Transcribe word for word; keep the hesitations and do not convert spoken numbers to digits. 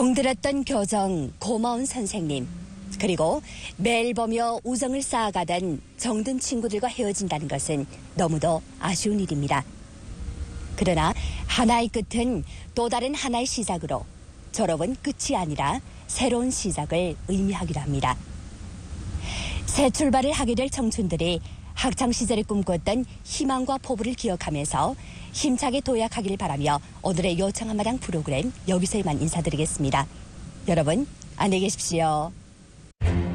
정들었던 교정 고마운 선생님, 그리고 매일 보며 우정을 쌓아가던 정든 친구들과 헤어진다는 것은 너무도 아쉬운 일입니다. 그러나 하나의 끝은 또 다른 하나의 시작으로 졸업은 끝이 아니라 새로운 시작을 의미하기도 합니다. 새 출발을 하게 될 청춘들이 학창시절에 꿈꿨던 희망과 포부를 기억하면서 힘차게 도약하기를 바라며 오늘의 요청 한마당 프로그램 여기서 이만 인사드리겠습니다. 여러분 안녕히 계십시오.